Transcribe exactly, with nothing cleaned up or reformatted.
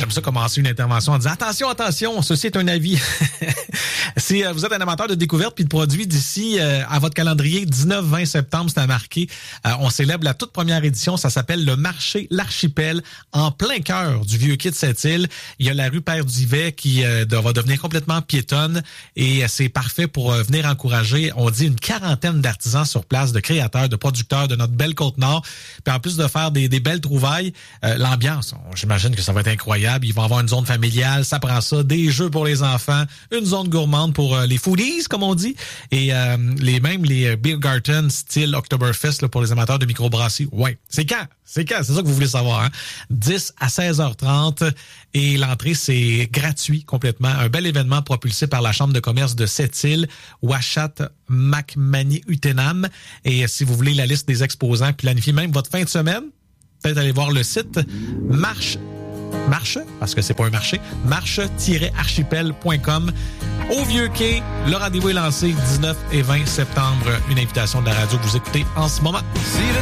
j'aime ça commencer une intervention en disant attention, attention, ceci est un avis. Si euh, vous êtes un amateur de découverte puis de produits d'ici euh, à votre calendrier, dix-neuf vingt septembre, c'est à marquer. Euh, on célèbre la toute première édition. Ça s'appelle le marché L'Archipel, en plein cœur du Vieux-Quai de Sept-Îles. Il y a la rue Père-Duvet qui euh, va devenir complètement piétonne et euh, c'est parfait pour euh, venir encourager, on dit, une quarantaine d'artisans sur place, de créateurs, de producteurs de notre belle Côte-Nord. Puis en plus de faire des, des belles trouvailles, euh, l'ambiance, on, j'imagine que ça va être incroyable. Ils vont avoir une zone familiale, ça prend ça, des jeux pour les enfants, une zone gourmande pour euh, les foodies, comme on dit, et euh, les mêmes les euh, Beer Garden style Oktoberfest là, pour les amateurs de microbrasserie. Ouais, c'est quand? C'est quand? C'est ça que vous voulez savoir, hein? dix à seize heures trente et l'entrée, c'est gratuit complètement. Un bel événement propulsé par la Chambre de commerce de Sept-Îles, Ouachat, Macmani, Utenam. Et si vous voulez la liste des exposants, planifier même votre fin de semaine, peut-être aller voir le site Marche Marche, parce que c'est pas un marché, marche tiret archipel point com. Au Vieux-Quai, le rendez-vous est lancé dix-neuf et vingt septembre. Une invitation de la radio que vous écoutez en ce moment.